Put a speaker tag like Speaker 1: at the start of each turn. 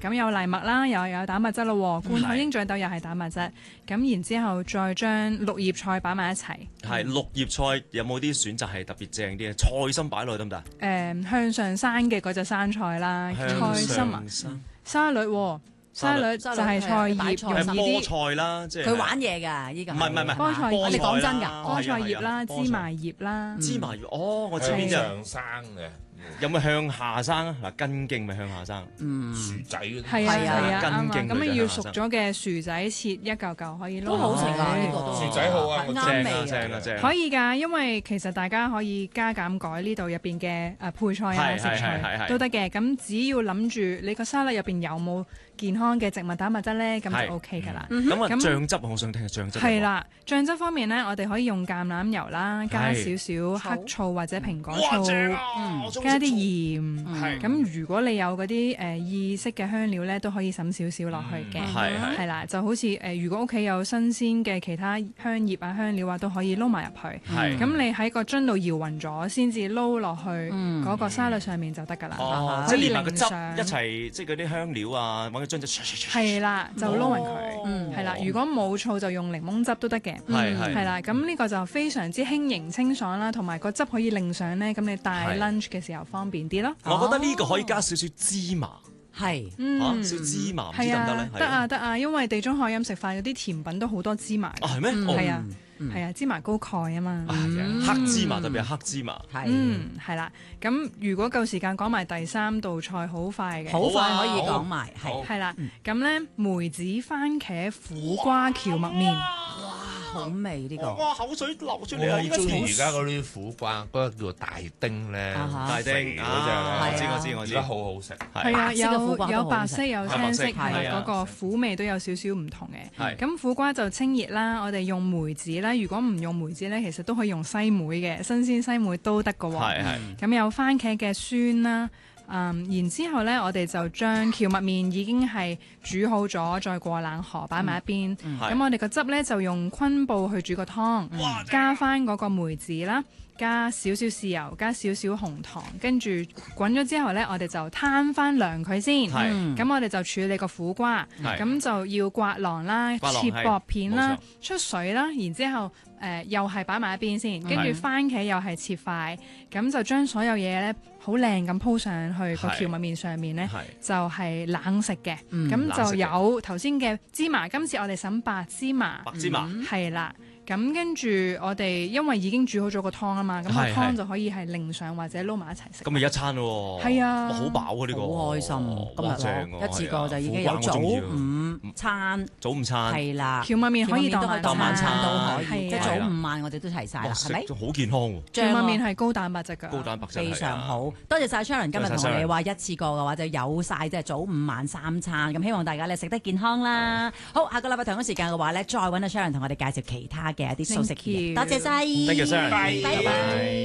Speaker 1: 咁有藜麥啦，又有蛋白質咯，罐頭鷹嘴豆又係蛋白質，咁然之後再將綠葉菜擺埋一齊。
Speaker 2: 係綠葉菜有冇啲選擇係特別正啲嘅？菜心擺落去得唔得？
Speaker 1: 向上生嘅嗰隻生菜啦，菜心啊，沙律喎。沙律就係菜葉，容易啲。
Speaker 2: 菠菜啦，即係
Speaker 3: 佢玩嘢㗎，依個
Speaker 2: 唔係
Speaker 1: 菠菜，
Speaker 3: 你講真㗎，
Speaker 1: 菠菜葉啦，芝麻葉啦，
Speaker 2: 芝麻葉哦，我知邊隻
Speaker 4: 向上生嘅。
Speaker 2: 有冇向下生啊？嗱，根莖咪向下生。
Speaker 4: 薯仔嗰啲
Speaker 1: 係啊，
Speaker 2: 根莖
Speaker 1: 咁你要熟咗嘅薯仔切一嚿嚿可以撈。
Speaker 3: 都好食啊！呢個都
Speaker 4: 薯仔好啊，
Speaker 3: 啱味
Speaker 2: 正。
Speaker 1: 可以㗎，因為其實大家可以加減改呢度入邊嘅配菜啊、食材都得嘅。咁只要諗住你個沙律入邊有冇健康嘅植物蛋白質咧，咁就 OK 㗎啦。
Speaker 2: 咁啊，醬汁我想聽下醬汁。
Speaker 1: 係啦，醬汁方面咧，我哋可以用橄欖油啦，加少少黑醋或者蘋果醋，加啲鹽。咁如果你有嗰啲意式嘅香料咧，都可以揼少少落去嘅。係啦，就好似如果屋企有新鮮嘅其他香葉啊、香料啊，都可以撈埋入去。咁你喺個樽度搖勻咗，先至撈落去嗰個沙律上面就得㗎啦。
Speaker 2: 即係連埋個汁一齊，即係嗰啲香料啊，揾個樽就
Speaker 1: 係啦，就撈勻佢。係啦，如果冇醋就用檸檬汁都得嘅。係啦，咁呢個就非常之輕盈清爽啦，同埋個汁可以淋上咧，咁你帶 lunch 嘅時候方便啲咯。
Speaker 2: 我覺得呢個可以加少少芝麻。
Speaker 3: 係，
Speaker 2: 少芝麻唔知得唔得咧？
Speaker 1: 得啊，因為地中海飲食法嗰啲甜品都好多芝麻。
Speaker 2: 係咩？
Speaker 1: 係啊，芝麻高鈣啊嘛。
Speaker 2: 黑芝麻特別係黑芝麻。
Speaker 1: 係啦。咁如果夠時間講埋第3道菜，好快嘅。
Speaker 3: 好快可以講埋，
Speaker 1: 係啦。咁咧梅子番茄苦瓜蕎麥麵。
Speaker 3: 好味呢個！
Speaker 2: 哇，口水流出嚟啊！
Speaker 4: 我好中意而家嗰啲苦瓜，嗰個叫做大丁咧，
Speaker 2: 大丁嗰隻，我知，
Speaker 4: 而家好好食。
Speaker 1: 係啊，有白色有青色，係嗰個苦味都有少少唔同嘅。咁苦瓜就清熱啦，我哋用梅子啦。如果唔用梅子咧，其實都可以用西梅嘅，新鮮西梅都得㗎喎。咁有番茄嘅酸啦。然之後咧，我哋就將蕎麥麵已經係煮好咗，再過冷河擺埋一邊。咁我哋個汁咧就用昆布去煮個湯，加翻嗰個梅子啦，加少少豉油，加少少紅糖，跟住滾咗之後咧，我哋就攤翻涼佢先。咁我哋就處理個苦瓜，咁就要刮囊啦，切薄片啦，出水啦，然之後又係擺埋一邊先，跟住番茄又係切塊，咁就將所有嘢咧好靚咁鋪上去個蕎麥麵上面咧，就係冷食嘅。咁就有頭先嘅芝麻，今次我哋揾白芝麻，係啦。咁跟住我哋因為已經煮好咗個湯啊嘛，咁個湯就可以係淋上或者撈埋一齊食。
Speaker 2: 咁咪一餐咯喎。係
Speaker 1: 啊，
Speaker 2: 好飽啊呢個。
Speaker 3: 好開心，今日一次過就已經有早午餐。係啦，
Speaker 1: 蕎麥麵可以當
Speaker 3: 晚餐都可以，
Speaker 1: 即
Speaker 3: 係早午晚我哋都齊晒啦，係咪？
Speaker 2: 好健康喎。
Speaker 1: 蕎麥麵係高蛋白質㗎。
Speaker 2: 高蛋白質
Speaker 3: 非常好。多謝晒 Sharon 今日同我哋話一次過嘅話就有晒即係早午晚3餐，咁希望大家咧食得健康啦。好，下個禮拜同一時間嘅話咧，再揾阿 Sharon 同我哋介紹其他嘅一啲素食嘢。多謝晒，
Speaker 2: 多謝 Sharon，拜拜。